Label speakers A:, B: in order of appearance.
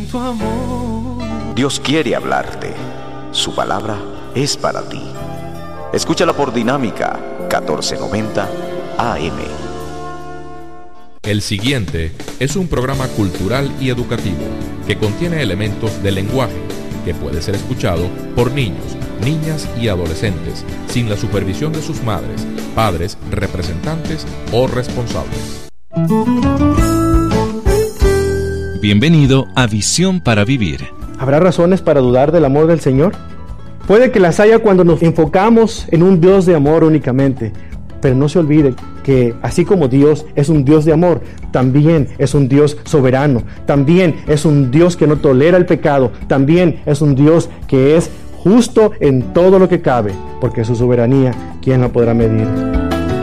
A: tu amor.
B: Dios quiere hablarte. Su palabra es para ti. Escúchala por Dinámica 1490 AM.
C: El siguiente es un programa cultural y educativo que contiene elementos de lenguaje que puede ser escuchado por niños, niñas y adolescentes sin la supervisión de sus madres, padres, representantes o responsables.
D: Bienvenido a Visión para Vivir.
E: ¿Habrá razones para dudar del amor del Señor? Puede que las haya cuando nos enfocamos en un Dios de amor únicamente, pero no se olvide que así como Dios es un Dios de amor, también es un Dios soberano, también es un Dios que no tolera el pecado, también es un Dios que es justo en todo lo que cabe, porque su soberanía, ¿quién la podrá medir?